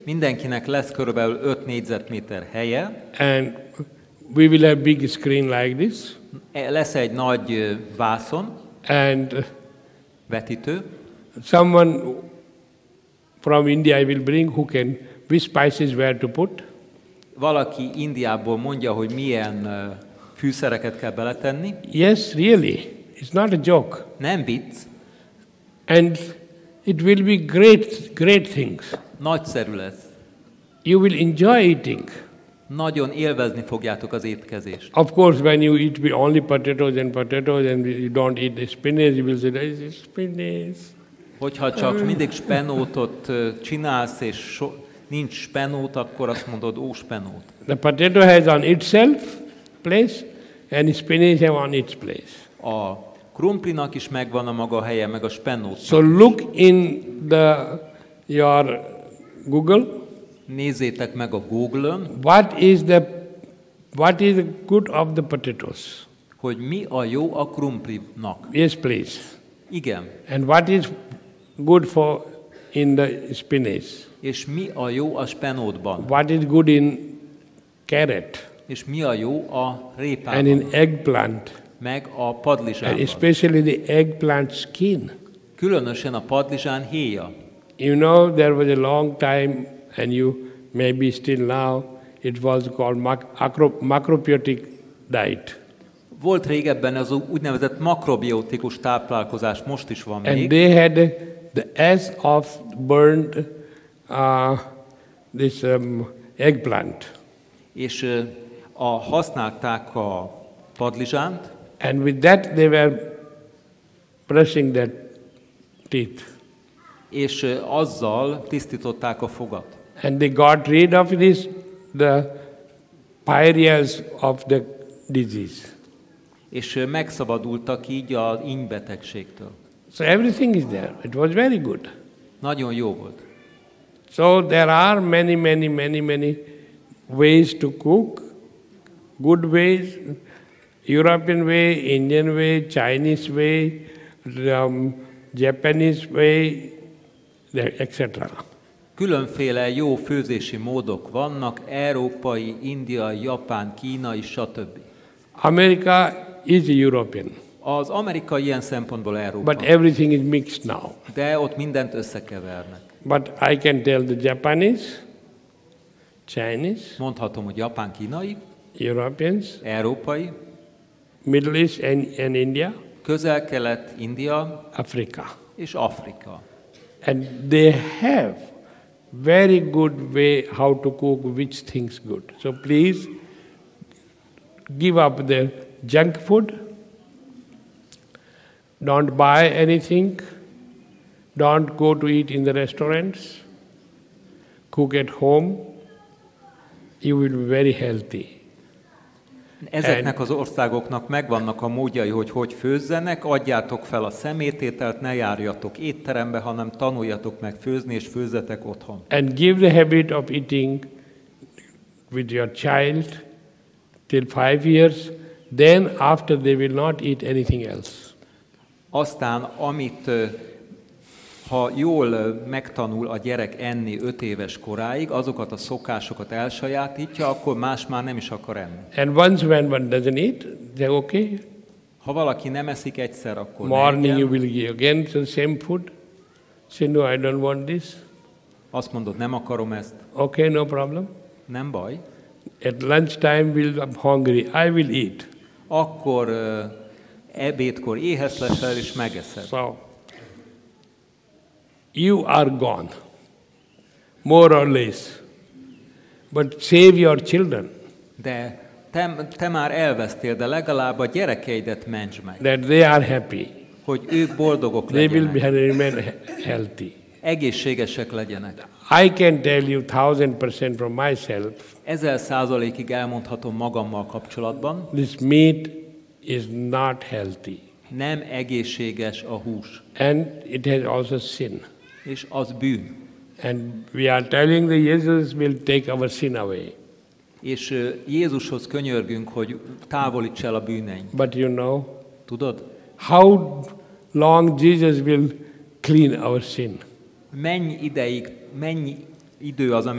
Mindenkinek lesz körülbelül 5 négyzetméter helye. And we will have big screen like this. Lesz egy nagy vászon, And vetítő. someone from India I will bring who can, which spices where to put. Valaki Indiából mondja, hogy milyen fűszereket kell beletenni. Yes, really. It's not a joke. Nem vicc, And it will be great things. nagyszerű lesz. You will enjoy eating. Nagyon élvezni fogjátok az étkezést. Of course, when you eat only potatoes and you don't eat the spinach, you will say, "This is spinach." Hogyha csak mindig spenótot csinálsz, és nincs spenót, akkor azt mondod, ó, spenót. The potato has on itself place, and spinach have on its place. A krumplinak is megvan a maga helye, meg a spenótnak. So look in your Google. Nézzétek meg a Google-ön, What is the good of the potatoes? hogy mi a jó a krumplinak. Yes, please. Igen. And what is good in the spinach? És mi a jó a spenótban? What is good in carrot? És mi a jó a And répában? in eggplant? Meg a And padlizsánban. especially the eggplant skin. Különösen a padlizsán héja. You know, there was a long time, and you maybe still now, it was called macrobiotic diet. Volt régebben az úgynevezett makrobiotikus táplálkozás, most is van And még. they had the ash of burned this eggplant. És használták a padlizsánt, And with that they were brushing their teeth. és azzal tisztították a fogat. And they got rid of the pariahs of the disease. És megszabadultak így az íngybetegségtől. So everything is there. It was very good. Nagyon jó volt. So there are many ways to cook. Good ways, European way, Indian way, Chinese way, Japanese way, etc. Különféle jó főzési módok vannak, európai, indiai, japán, kínai, stb. America is European, Az amerikai ilyen szempontból but Európa, everything is mixed now. de ott mindent összekevernek. But I can tell the Japanese, Chinese, Mondhatom, hogy japán, kínai, Europeans, európai, Middle East and India, Közel-Kelet, India Africa. és Afrika. And they have very good way how to cook which things good. So please give up the junk food. Don't buy anything. Don't go to eat in the restaurants. Cook at home. You will be very healthy. Ezeknek az országoknak megvannak a módjai, hogy főzzenek, adjátok fel a szemétételt, ne járjatok étterembe, hanem tanuljatok meg főzni, és főzzetek otthon. And give the habit of eating with your child till 5 years. Then after they will not eat anything else. Aztán, ha jól megtanul a gyerek enni 5 éves koráig, azokat a szokásokat elsajátítja, akkor más már nem is akar enni. And once when one doesn't eat, they're okay. Ha valaki nem eszik egyszer, akkor Morning you ne will give again the same food. Say, no, I don't want this. Azt mondod, nem akarom ezt, Okay, no problem. nem baj. At lunchtime, I'm hungry. I will eat. Akkor ebédkor éhes leszel, és megeszed. So, you are gone, more or less. But save your children, De te már elvesztél, de legalább a gyerekeidet mentsd meg, that they are happy. hogy ők boldogok They will legyenek, remain healthy. egészségesek legyenek. I can tell you 1000% from myself, 1000%-ig elmondhatom magammal kapcsolatban, this meat is not healthy. nem egészséges a hús, And it has also sin. és az bűn. And we are telling that Jesus will take our sin away. És Jézushoz könyörgünk, hogy távolíts el a bűneink. But you know, Tudod? how long Jesus will clean our sin? Mennyi idő az,